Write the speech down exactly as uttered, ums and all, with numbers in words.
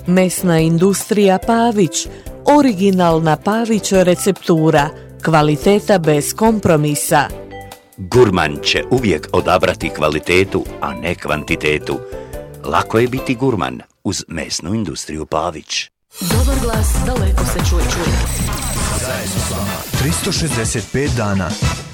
Mesna industrija Pavić, originalna Pavić receptura, kvaliteta bez kompromisa. Gurman će uvijek odabrati kvalitetu, a ne kvantitetu. Lako je biti gurman uz mesnu industriju Pavić. Dobar glas daleko se čuje, čuje. Zajedno s vama tristo šezdeset pet dana.